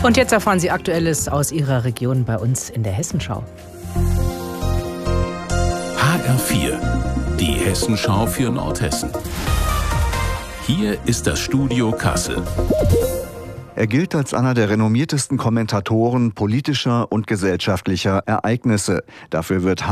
Und jetzt erfahren Sie Aktuelles aus Ihrer Region bei uns in der Hessenschau. HR4, die Hessenschau für Nordhessen. Hier ist das Studio Kassel. Er gilt als einer der renommiertesten Kommentatoren politischer und gesellschaftlicher Ereignisse. Dafür wird